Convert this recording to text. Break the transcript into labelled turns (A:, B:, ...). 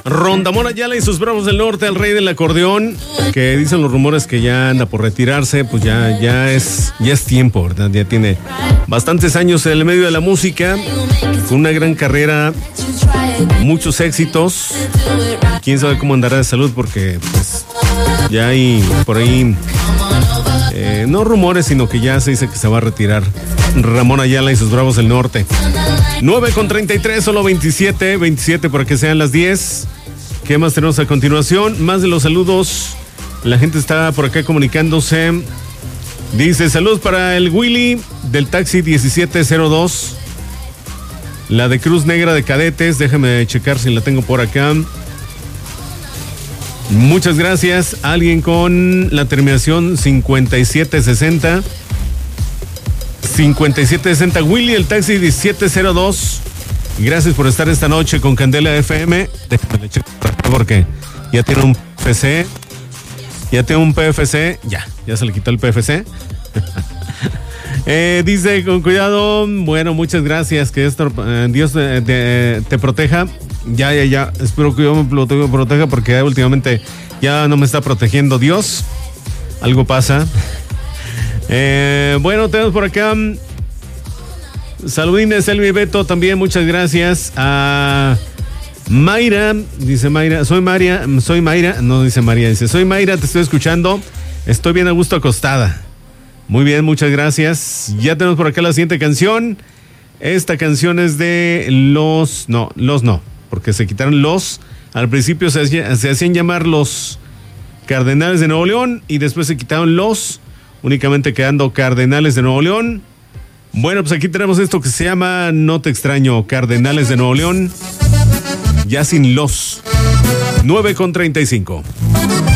A: Rondamón Ayala y sus Bravos del Norte, el rey del acordeón, que dicen los rumores que ya anda por retirarse, pues ya es tiempo, ¿verdad? Ya tiene bastantes años en el medio de la música, con una gran carrera, muchos éxitos. Quién sabe cómo andará de salud, porque pues ya hay por ahí no rumores, sino que ya se dice que se va a retirar Ramón Ayala y sus Bravos del Norte. 9:33, solo 27 para que sean las 10. ¿Qué más tenemos a continuación? Más de los saludos. La gente está por acá comunicándose. Dice, saludos para el Willy del taxi 1702. La de Cruz Negra de Cadetes. Déjame checar si la tengo por acá. Muchas gracias. Alguien con la terminación 5760. 5760. Willy el taxi 1702. Gracias por estar esta noche con Candela FM. Déjame le checo porque ya tiene un PFC. Ya tiene un PFC. Ya se le quitó el PFC. Dice, con cuidado. Bueno, muchas gracias. Que esto, Dios te proteja. Ya. Espero que yo me proteja, porque últimamente ya no me está protegiendo Dios. Algo pasa. Bueno, tenemos por acá saludines, Elmi Beto, también muchas gracias. A Mayra, dice Mayra, soy Mayra, no dice María, dice, soy Mayra, te estoy escuchando, estoy bien a gusto acostada. Muy bien, muchas gracias. Ya tenemos por acá la siguiente canción. Esta canción es de los no, porque se quitaron los, al principio se hacían llamar los Cardenales de Nuevo León y después se quitaron los, únicamente quedando Cardenales de Nuevo León. Bueno, pues aquí tenemos esto que se llama No te extraño, Cardenales de Nuevo León, ya sin los. 9:35.